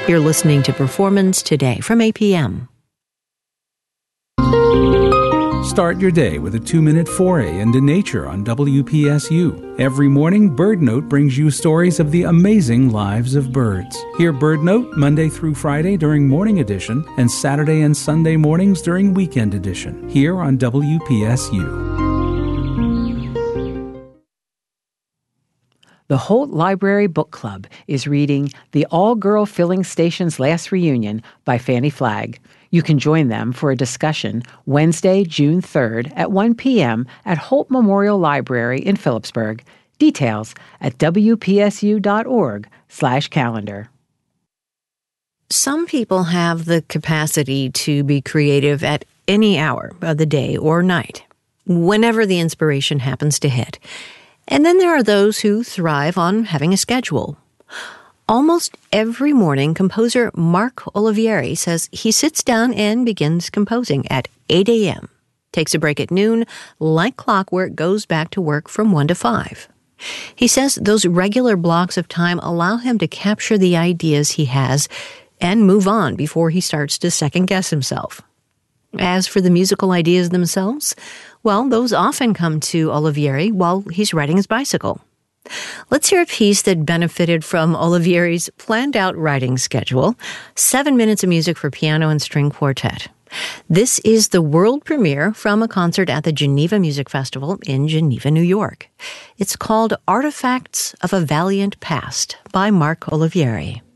You're listening to Performance Today from APM. Start your day with a 2-minute foray into nature on WPSU. Every morning, BirdNote brings you stories of the amazing lives of birds. Hear BirdNote Monday through Friday during Morning Edition and Saturday and Sunday mornings during Weekend Edition, here on WPSU. The Holt Library Book Club is reading The All-Girl Filling Station's Last Reunion by Fannie Flagg. You can join them for a discussion Wednesday, June 3rd at 1 p.m. at Holt Memorial Library in Phillipsburg. Details at wpsu.org/calendar. Some people have the capacity to be creative at any hour of the day or night, whenever the inspiration happens to hit. And then there are those who thrive on having a schedule. Almost every morning, composer Mark Olivieri says he sits down and begins composing at 8 a.m., takes a break at noon, like clockwork goes back to work from 1 to 5. He says those regular blocks of time allow him to capture the ideas he has and move on before he starts to second-guess himself. As for the musical ideas themselves, well, those often come to Olivieri while he's riding his bicycle. Let's hear a piece that benefited from Olivieri's planned-out writing schedule, 7 minutes of music for piano and string quartet. This is the world premiere from a concert at the Geneva Music Festival in Geneva, New York. It's called Artifacts of a Valiant Past by Mark Olivieri.